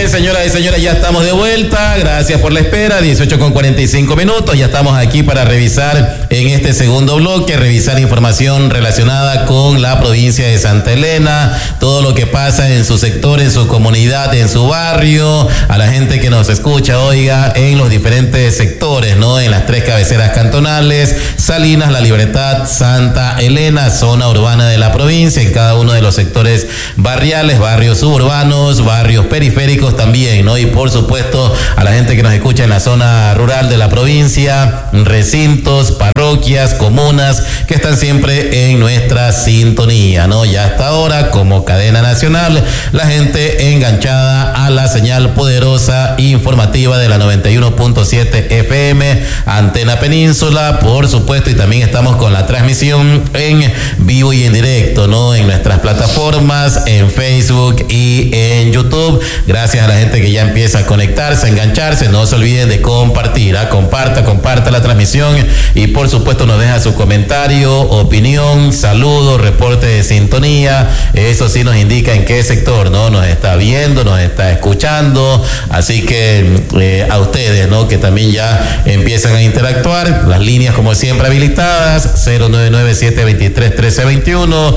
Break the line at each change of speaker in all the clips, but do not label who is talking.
pues, señoras y señores, ya estamos de vuelta. Gracias por la espera. 18:45. Ya estamos aquí para revisar en este segundo bloque, revisar información relacionada con la provincia de Santa Elena, todo lo que pasa en su sector, en su comunidad, en su barrio, a la gente que nos escucha, oiga, en los diferentes sectores, ¿no? En las 3 cabeceras cantonales, Salinas, La Libertad, Santa Elena, zona urbana de la provincia, en cada uno de los sectores barriales, barrios suburbanos, barrios periféricos también, ¿no? Y por supuesto a la gente que nos escucha en la zona rural de la provincia, recintos, parroquias, comunas que están siempre en nuestra sintonía, ¿no? Ya hasta ahora, como cadena nacional, la gente enganchada a la señal poderosa informativa de la 91.7 FM, Antena Península, por supuesto, y también estamos con la transmisión en vivo y en directo, ¿no? En nuestras plataformas, en Facebook y en YouTube. Gracias a la gente que ya empieza a conectarse, a engancharse. No se olviden de compartir, comparta la transmisión y por supuesto nos deja su comentario, opinión, saludo, reporte de sintonía. Eso sí nos indica en qué sector, ¿no? Nos está viendo, nos está escuchando. Así que a ustedes, ¿no? Que también ya empiezan a interactuar. Las líneas como siempre habilitadas, 0997231321,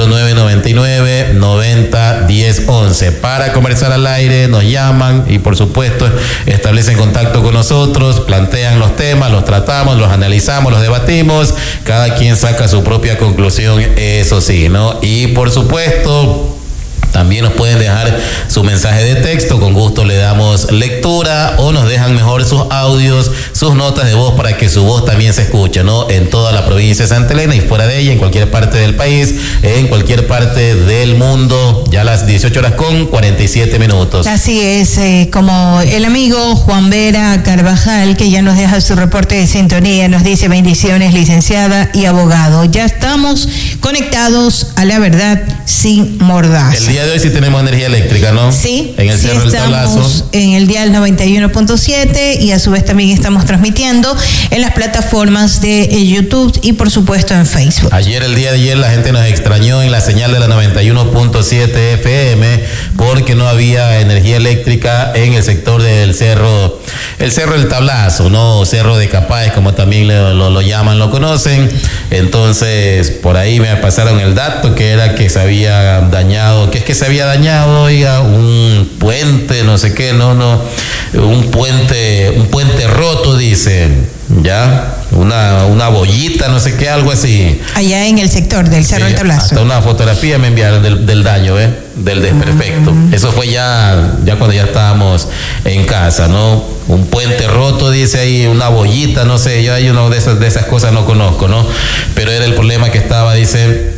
0999901011. Para conversar al aire nos llaman y por supuesto establecen contacto con nosotros, plantean los temas, los tratamos, los analizamos, los debatimos, cada quien saca su propia conclusión, eso sí, ¿no? Y por supuesto también nos pueden dejar su mensaje de texto, con gusto le damos lectura, o nos dejan mejor sus audios, sus notas de voz para que su voz también se escuche, ¿no? En toda la provincia de Santa Elena y fuera de ella, en cualquier parte del país, en cualquier parte del mundo, ya a las 18:47.
Así es, como el amigo Juan Vera Carvajal, que ya nos deja su reporte de sintonía, nos dice: bendiciones, licenciada y abogado. Ya estamos conectados a la verdad sin mordaza.
El día de hoy sí tenemos energía eléctrica, ¿no?
Sí,
en el
sí,
Cerro del Tablazo.
Estamos en el dial 91.7 y a su vez también estamos transmitiendo en las plataformas de YouTube y por supuesto en Facebook.
El día de ayer la gente nos extrañó en la señal de la 91.7 FM porque no había energía eléctrica en el sector del cerro, el Cerro del Tablazo, ¿no? Cerro de Capáez, como también lo llaman, lo conocen. Entonces por ahí me pasaron el dato que era que se había dañado, que se había dañado, oiga, un puente, no sé qué, un puente roto, dicen, ya, una bollita, no sé qué, algo así.
Allá en el sector del Cerro del Tablazo.
Hasta una fotografía me enviaron del daño, del desperfecto. Eso fue ya cuando ya estábamos en casa, ¿no? Un puente roto, dice ahí, una bollita, no sé, yo hay una de esas cosas no conozco, ¿no? Pero era el problema que estaba, dice,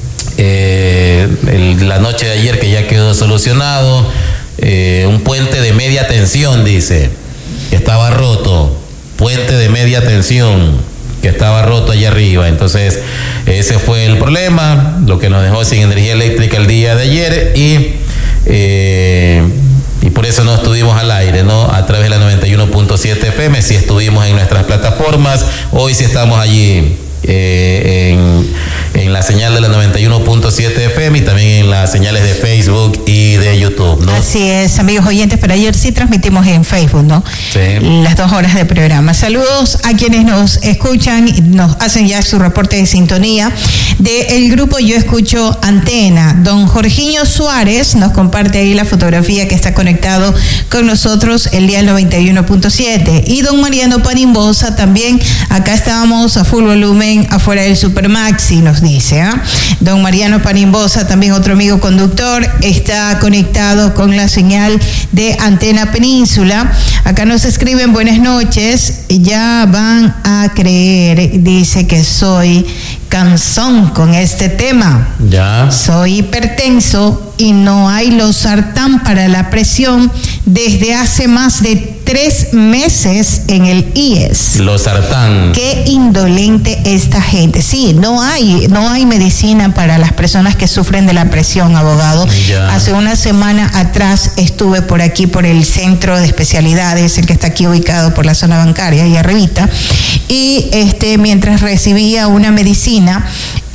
la noche de ayer, que ya quedó solucionado. Un puente de media tensión, dice, que estaba roto. Puente de media tensión que estaba roto allá arriba. Entonces ese fue el problema, lo que nos dejó sin energía eléctrica el día de ayer y por eso no estuvimos al aire, ¿no? A través de la 91.7 FM, sí estuvimos en nuestras plataformas. Hoy sí estamos allí en la señal de la 91.7 FM y también en las señales de Facebook y de YouTube, ¿no?
Así es, amigos oyentes, pero ayer sí transmitimos en Facebook, ¿no?
Sí.
Las 2 horas de programa. Saludos a quienes nos escuchan y nos hacen ya su reporte de sintonía del grupo Yo Escucho Antena. Don Jorginho Suárez nos comparte ahí la fotografía que está conectado con nosotros el día 91.7. Y don Mariano Panimbosa también, acá estábamos a full volumen afuera del Supermaxi, nos dice, Don Mariano Panimbosa, también otro amigo conductor, está conectado con la señal de Antena Península. Acá nos escriben: buenas noches, ya van a creer, dice, que soy cansón con este tema.
Ya.
Soy hipertenso y no hay losartán para la presión desde hace más de 3 meses en el IES.
Losartán.
Qué indolente esta gente. Sí, no hay medicina para las personas que sufren de la presión, abogado.
Ya.
Hace una semana atrás estuve por aquí, por el centro de especialidades, el que está aquí ubicado por la zona bancaria y arribita, y mientras recibía una medicina,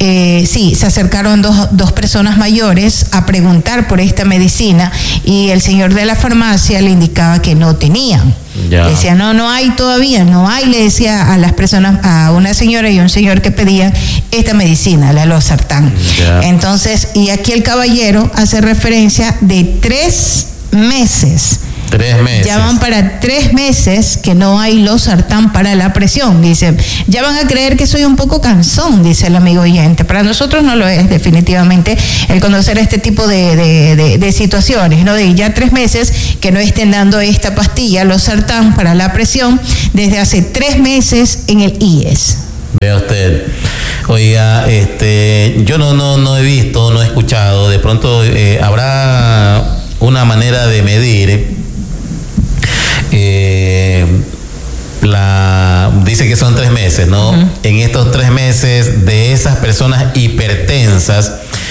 sí, se acercaron dos personas mayores a preguntar por esta medicina y el señor de la farmacia le indicaba que no tenían. Ya. Decía, no hay todavía, no hay, le decía a las personas, a una señora y un señor que pedían esta medicina, la losartán. Entonces, y aquí el caballero hace referencia de 3 meses.
3 meses.
Ya van para 3 meses que no hay losartán para la presión. Dice, ya van a creer que soy un poco cansón, dice el amigo oyente. Para nosotros no lo es definitivamente el conocer este tipo de situaciones, ¿no? De ya 3 meses que no estén dando esta pastilla, losartán para la presión, desde hace 3 meses en el IES.
Vea usted. Oiga, yo no he visto, no he escuchado, de pronto habrá una manera de medir. Dice que son 3 meses, ¿no? Uh-huh. En estos 3 meses de esas personas hipertensas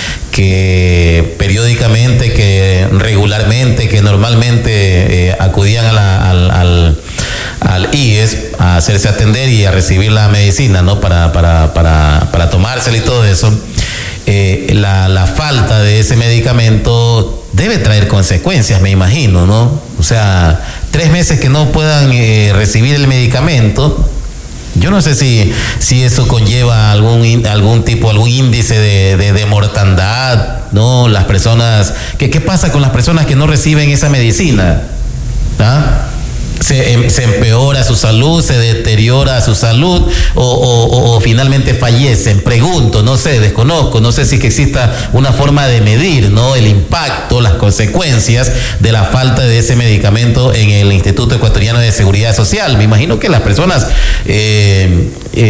que periódicamente, que regularmente, que normalmente acudían al IES a hacerse atender y a recibir la medicina, ¿no? Para tomársela y todo eso, la falta de ese medicamento debe traer consecuencias, me imagino, ¿no? O sea, 3 meses que no puedan recibir el medicamento, yo no sé si eso conlleva algún índice de mortandad, ¿no? Las personas, ¿qué pasa con las personas que no reciben esa medicina? ¿Ah? Se empeora su salud, se deteriora su salud o finalmente fallecen. Pregunto, no sé, desconozco, no sé si que exista una forma de medir, ¿no? El impacto, las consecuencias de la falta de ese medicamento en el Instituto Ecuatoriano de Seguridad Social. Me imagino que las personas se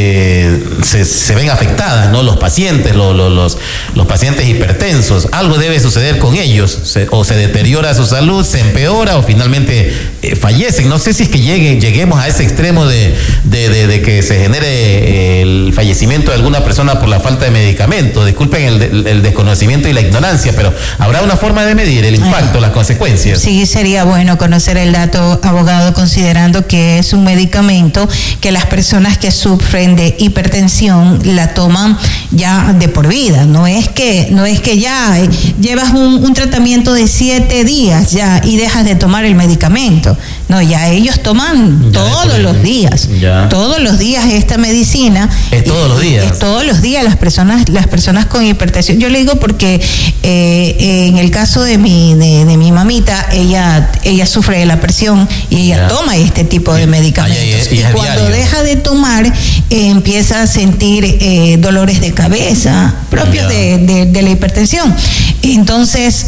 ven afectadas, ¿no? Los pacientes, los pacientes hipertensos, algo debe suceder con ellos, o se deteriora su salud, se empeora o finalmente fallecen. No sé si es que lleguemos a ese extremo de que se genere el fallecimiento de alguna persona por la falta de medicamento. Disculpen el desconocimiento y la ignorancia, pero ¿habrá una forma de medir el impacto, las consecuencias?
Sí, sería bueno conocer el dato, abogado, considerando que es un medicamento que las personas que sufren de hipertensión la toman ya de por vida. No es que ya llevas un tratamiento de 7 días ya y dejas de tomar el medicamento. No, ya ellos toman todos los días. Ya. Todos los días esta medicina.
¿Es todos los días?
Es todos los días las personas con hipertensión. Yo le digo porque en el caso de mi mamita, ella sufre de la presión y ella toma este tipo de medicamentos. Y cuando deja de tomar, empieza a sentir dolores de cabeza propios de la hipertensión. Entonces,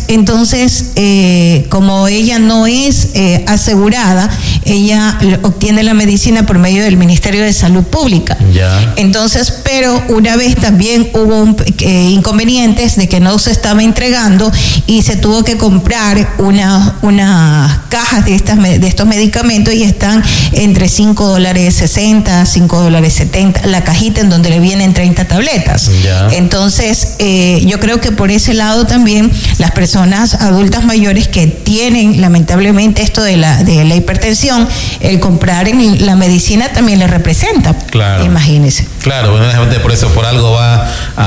como ella no es asegurada, ella obtiene la medicina por medio del Ministerio de Salud Pública. Ya. Entonces, pero una vez también hubo inconvenientes de que no se estaba entregando y se tuvo que comprar unas cajas de estos medicamentos y están entre $5.60, $5.70, la cajita en donde le vienen 30 tabletas. Ya. Entonces, yo creo que por ese lado también las personas adultas mayores que tienen lamentablemente esto de la hipertensión, el comprar la medicina también le representa. Claro. Imagínese.
Claro, por eso por algo va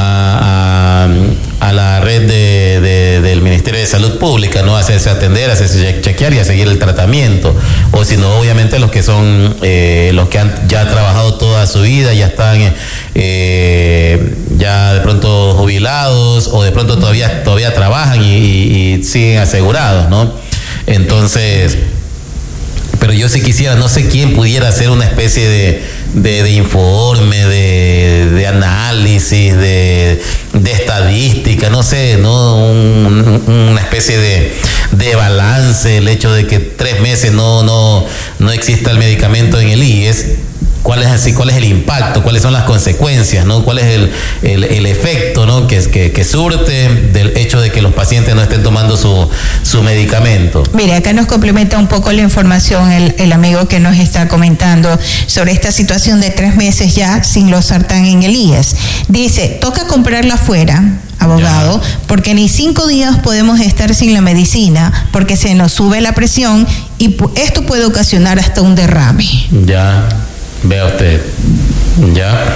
a la red del Ministerio de Salud Pública, ¿no? A hacerse atender, a hacerse chequear y a seguir el tratamiento. O si no, obviamente los que son, los que han ya trabajado toda su vida, ya están ya de pronto jubilados o de pronto todavía trabajan y siguen asegurados, ¿no? Entonces, pero yo sí quisiera, no sé quién pudiera hacer una especie de informe, de análisis, de estadística, no sé, ¿no? Una especie de balance, el hecho de que 3 meses no exista el medicamento en el IES. ¿Cuál es el impacto? ¿Cuáles son las consecuencias? ¿No? ¿Cuál es el efecto, ¿no? que surte del hecho de que los pacientes no estén tomando su medicamento?
Mire, acá nos complementa un poco la información el amigo que nos está comentando sobre esta situación de 3 meses ya sin losartán en el IES. Dice, toca comprarla afuera, abogado, porque ni 5 días podemos estar sin la medicina porque se nos sube la presión y esto puede ocasionar hasta un derrame.
Ya. Vea usted. Ya.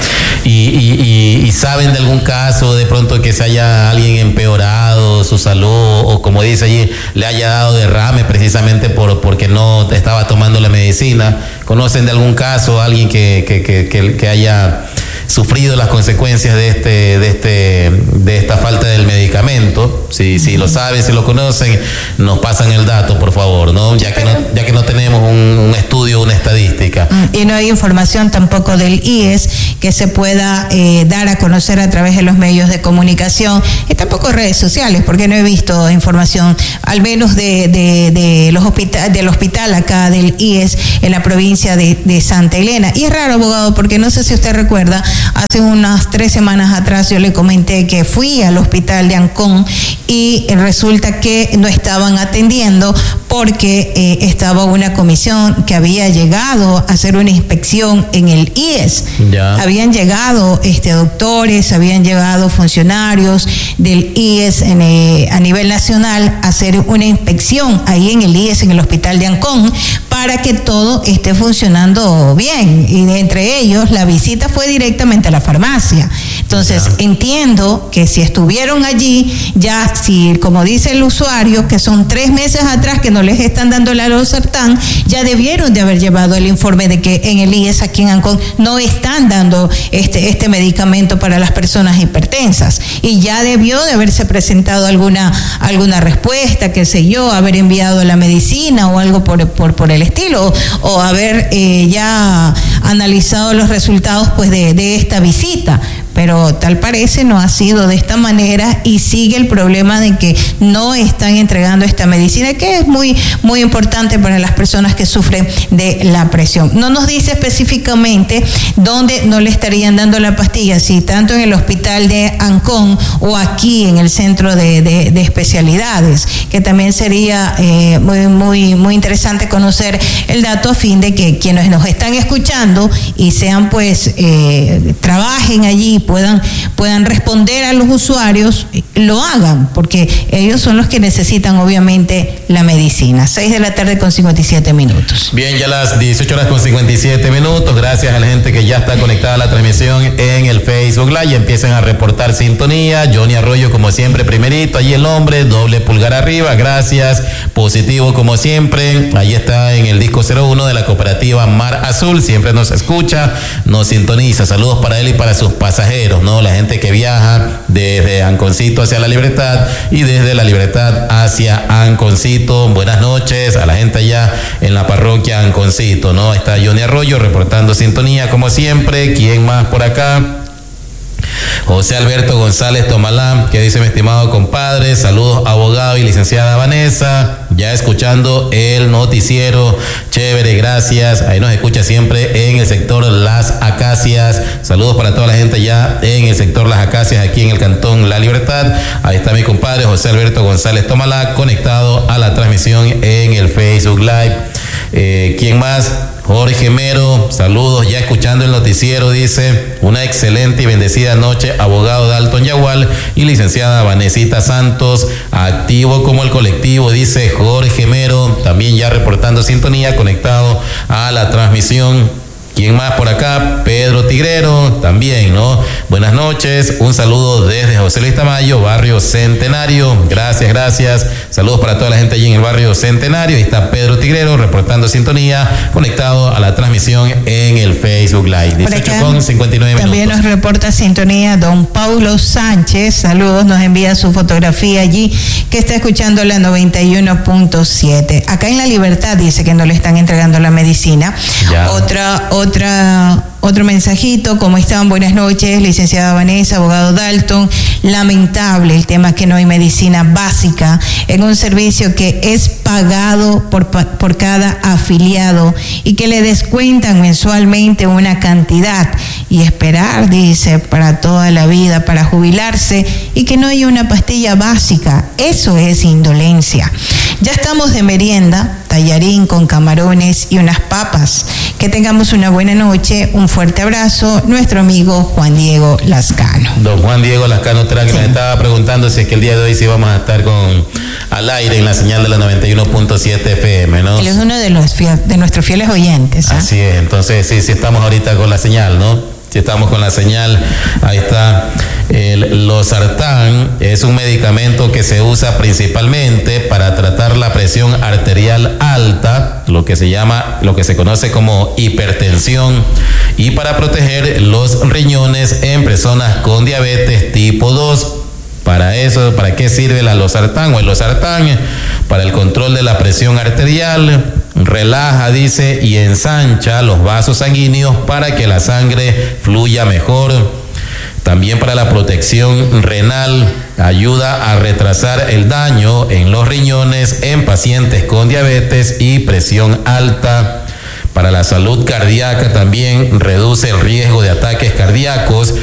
Y saben de algún caso de pronto que se haya alguien empeorado su salud o como dice allí, le haya dado derrame precisamente porque no estaba tomando la medicina. ¿Conocen de algún caso alguien que haya sufrido las consecuencias de esta falta del medicamento? Si lo saben, si lo conocen, nos pasan el dato, por favor, ¿no? Ya que no tenemos un estudio, una estadística.
Y no hay información tampoco del IES que se pueda dar a conocer a través de los medios de comunicación y tampoco redes sociales, porque no he visto información, al menos del hospital acá del IES en la provincia de Santa Elena. Y es raro, abogado, porque no sé si usted recuerda, hace unas 3 semanas atrás yo le comenté que fui al hospital de Ancón y resulta que no estaban atendiendo porque estaba una comisión que había llegado a hacer una inspección en el IES. Ya. Habían llegado doctores, habían llegado funcionarios del IES a nivel nacional a hacer una inspección ahí en el IES, en el hospital de Ancón, para que todo esté funcionando bien. Y entre ellos la visita fue directamente a la farmacia. Entonces, entiendo que si estuvieron allí, ya si, como dice el usuario, que son 3 meses atrás que no les están dando la losartán, ya debieron de haber llevado el informe de que en el IES aquí en Ancón no están dando este medicamento para las personas hipertensas. Y ya debió de haberse presentado alguna respuesta, qué sé yo, haber enviado la medicina o algo por el estilo, o haber ya analizado los resultados pues de esta visita. Pero tal parece no ha sido de esta manera y sigue el problema de que no están entregando esta medicina, que es muy, muy importante para las personas que sufren de la presión. No nos dice específicamente dónde no le estarían dando la pastilla, si tanto en el hospital de Ancón o aquí en el centro de especialidades, que también sería muy, muy, muy interesante conocer el dato a fin de que quienes nos están escuchando y sean pues trabajen allí, puedan responder a los usuarios, lo hagan, porque ellos son los que necesitan obviamente la medicina. 6:57 p.m.
Bien, ya las 18:57 p.m. Gracias a la gente que ya está conectada a la transmisión en el Facebook Live y empiezan a reportar sintonía. Johnny Arroyo, como siempre, primerito, allí el hombre, doble pulgar arriba, gracias. Positivo como siempre, ahí está en el disco 01 de la cooperativa Mar Azul, siempre nos escucha, nos sintoniza. Saludos para él y para sus pasajeros, ¿no? La gente que viaja desde Anconcito hacia La Libertad y desde La Libertad hacia Anconcito. Buenas noches a la gente allá en la parroquia Anconcito, ¿no? Está Johnny Arroyo reportando sintonía como siempre. ¿Quién más por acá? José Alberto González Tomalá, que dice: mi estimado compadre, saludos abogado y licenciada Vanessa, ya escuchando el noticiero, chévere, gracias. Ahí nos escucha siempre en el sector Las Acacias. Saludos para toda la gente ya en el sector Las Acacias, aquí en el cantón La Libertad. Ahí está mi compadre José Alberto González Tomalá, conectado a la transmisión en el Facebook Live. ¿Quién más? Jorge Mero, saludos, ya escuchando el noticiero, dice: una excelente y bendecida noche, abogado Dalton Yagual y licenciada Vanesita Santos, activo como el colectivo, dice Jorge Mero, también ya reportando sintonía, conectado a la transmisión. ¿Quién más por acá? Pedro Tigrero, también, ¿no? Buenas noches, un saludo desde José Luis Tamayo, barrio Centenario. Gracias. Saludos para toda la gente allí en el barrio Centenario. Ahí está Pedro Tigrero reportando sintonía, conectado a la transmisión en el Facebook Live. 18:59 p.m.
También nos reporta sintonía don Paulo Sánchez. Saludos, nos envía su fotografía allí, que está escuchando la 91.7. Acá en La Libertad dice que no le están entregando la medicina. Ya. Otro mensajito: ¿cómo están? Buenas noches, licenciada Vanessa, abogado Dalton. Lamentable el tema que no hay medicina básica en un servicio que es pagado por cada afiliado y que le descuentan mensualmente una cantidad, y esperar, dice, para toda la vida para jubilarse y que no haya una pastilla básica. Eso es indolencia. Ya estamos de merienda, tallarín con camarones y unas papas. Que tengamos una buena noche, un fuerte abrazo, nuestro amigo Juan Diego Lascano.
Don Juan Diego Lascano Track, sí. Me estaba preguntando si es que el día de hoy sí vamos a estar al aire en la señal de la 91.7 FM, ¿no?
Él es uno de nuestros fieles oyentes.
Así es, entonces sí estamos ahorita con la señal, ¿no? Si estamos con la señal, ahí está. El losartán es un medicamento que se usa principalmente para tratar la presión arterial alta, lo que se conoce como hipertensión, y para proteger los riñones en personas con diabetes tipo 2. Para eso, ¿para qué sirve la losartán o el losartán? Para el control de la presión arterial, relaja, dice, y ensancha los vasos sanguíneos para que la sangre fluya mejor. También para la protección renal, ayuda a retrasar el daño en los riñones en pacientes con diabetes y presión alta. Para la salud cardíaca también reduce el riesgo de ataques cardíacos